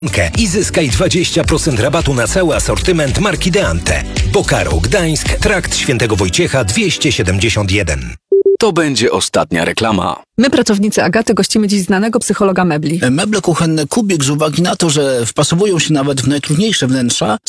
i zyskaj 20% rabatu na cały asortyment marki Deante. Bokaro, Gdańsk, Trakt Świętego Wojciecha 271. To będzie ostatnia reklama. My, pracownicy Agaty, gościmy dziś znanego psychologa mebli. Meble kuchenne Kubik z uwagi na to, że wpasowują się nawet w najtrudniejsze wnętrza,